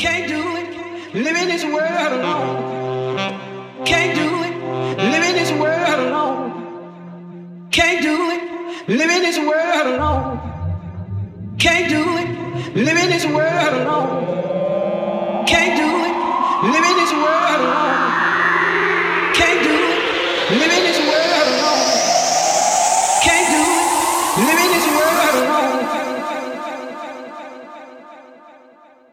Can't do it, living this world alone. Can't do it, living this world alone. Can't do it, living this world alone. Can't do it, living this world alone. Can't do it, living this world alone. Can't do it, living this